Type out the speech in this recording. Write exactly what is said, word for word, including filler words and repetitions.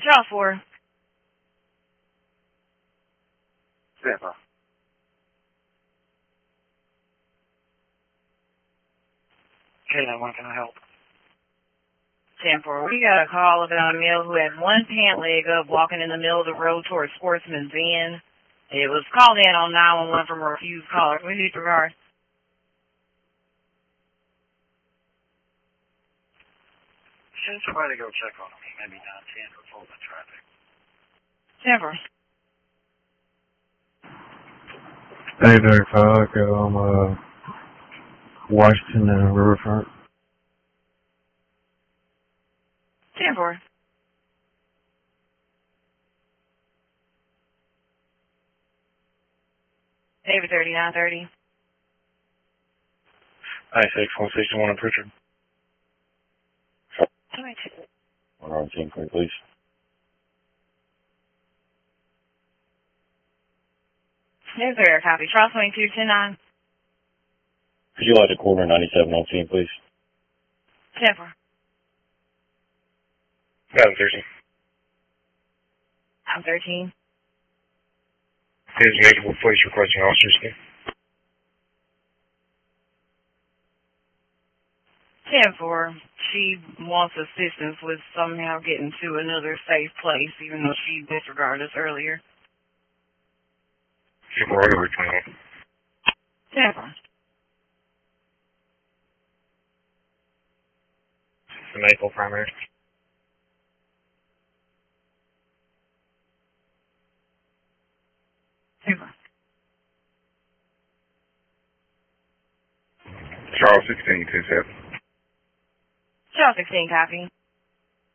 Charles four. Tampa. Okay, then when can I help? ten four. We got a call about a male who had one pant leg up walking in the middle of the road towards Sportsman's Inn. It was called in on nine one one from a refused caller. We need regard. Send somebody to go check on him. He may be nine ten or full of traffic. ten four. eight thirty-five, go on uh, Washington and Riverfront. ten four. David thirty-nine thirty. ninety-six, one sixty-one on Pritchard. twenty-two. one on ten, please. Yes, sir. Copy. Charles twenty-two ten nine. Could you light the corner ninety-seven on ten, please? ten four. Got thirteen. I'm thirteen. Here's multiple police requesting officers here. ten four. She wants assistance with somehow getting to another safe place, even though she disregarded us earlier. Super Road twenty-one. ten four. The Maple primary. ten four. Charles sixteen, two seven. Charles sixteen, copy.